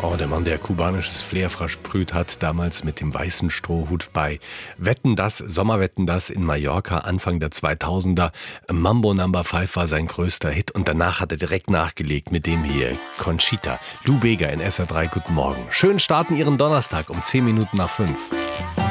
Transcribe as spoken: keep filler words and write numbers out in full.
Oh, der Mann, der kubanisches Flair versprüht hat, damals mit dem weißen Strohhut bei Wetten, das, Sommerwetten, das in Mallorca, Anfang der zweitausender. Mambo Number Five war sein größter Hit und danach hat er direkt nachgelegt mit dem hier, Conchita. Lou Bega in S R drei, guten Morgen. Schön starten Ihren Donnerstag um zehn Minuten nach fünf.